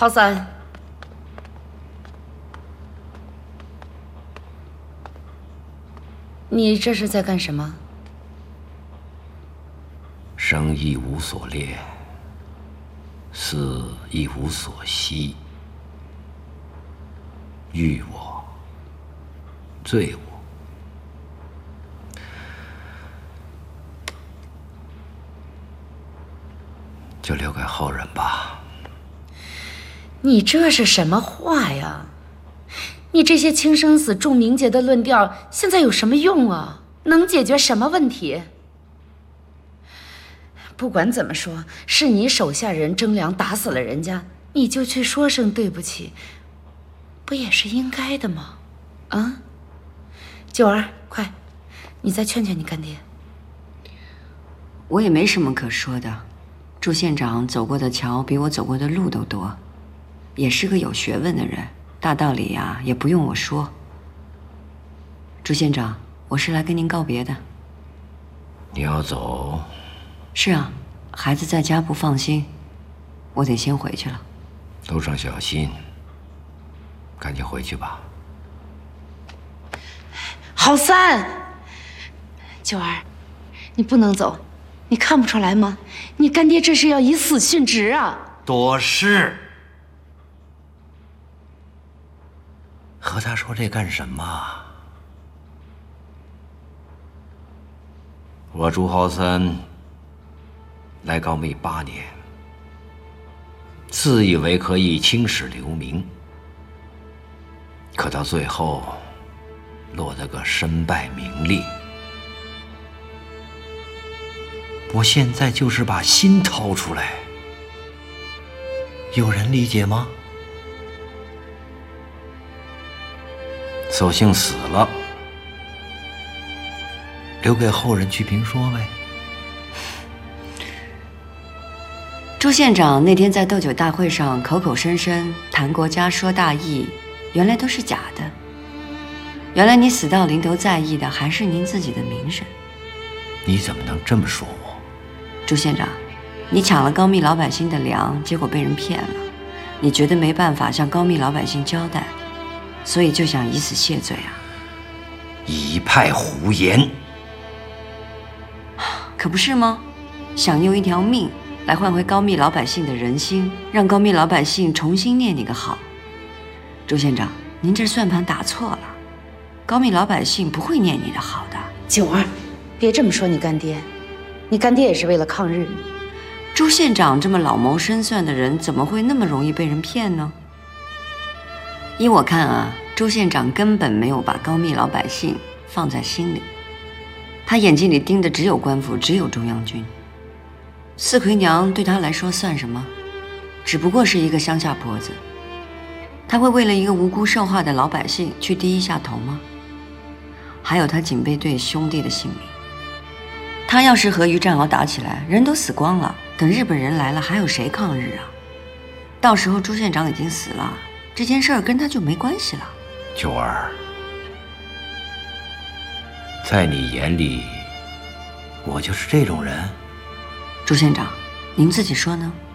郝三，你这是在干什么？ 生亦无所恋，死亦无所惜。欲我，罪我，就留给后人吧。 你这是什么话呀？你这些轻生死重名节的论调，现在有什么用啊？能解决什么问题？不管怎么说，是你手下人征粮打死了人家，你就去说声对不起，不也是应该的吗？啊，九儿，快，你再劝劝你干爹。 我也没什么可说的，朱县长走过的桥比我走过的路都多，也是个有学问的人，大道理呀也不用我说。朱县长，我是来跟您告别的。 你要走？ 是啊，孩子在家不放心，我得先回去了。 路上小心，赶紧回去吧。 郝三，九儿，你不能走，你看不出来吗？你干爹这是要以死殉职啊！ 多事。和他说这干什么？我朱浩三来高密8年，自以为可以青史留名，可到最后落得个身败名裂。我现在就是把心掏出来，有人理解吗？索性死了，留给后人去评说呗。 朱县长那天在斗酒大会上口口声声谈国家说大义，原来都是假的。原来你死到临头在意的还是您自己的名声。 你怎么能这么说我？ 朱县长，你抢了高密老百姓的粮，结果被人骗了，你觉得没办法向高密老百姓交代，所以就想以死谢罪啊？ 一派胡言！ 可不是吗？想用一条命来换回高密老百姓的人心，让高密老百姓重新念你个好。朱县长，您这算盘打错了，高密老百姓不会念你的好的。 九儿，别这么说你干爹，你干爹也是为了抗日。 朱县长这么老谋深算的人，怎么会那么容易被人骗呢？依我看啊，朱县长根本没有把高密老百姓放在心里，他眼睛里盯的只有官府，只有中央军。四魁娘对他来说算什么？只不过是一个乡下婆子，他会为了一个无辜受害的老百姓去低一下头吗？还有他警备队兄弟的性命，他要是和于占鳌打起来，人都死光了，等日本人来了，还有谁抗日啊？到时候朱县长已经死了，这件事儿跟他就没关系了。 九儿，在你眼里，我就是这种人？ 朱县长，您自己说呢？